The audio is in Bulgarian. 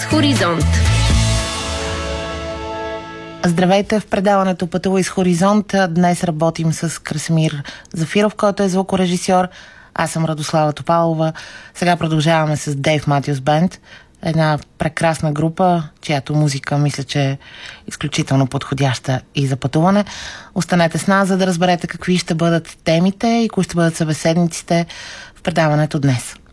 Хоризонт. Здравейте в предаването Пътува из Хоризонт. Днес работим с Красимир Зафиров, който е звукорежисьор. Аз съм Радослава Топалова. Сега продължаваме с Дейв Матюс Бенд. Една прекрасна група, чиято музика мисля, че е изключително подходяща и за пътуване. Останете с нас, за да разберете какви ще бъдат темите и кои ще бъдат събеседниците в предаването днес.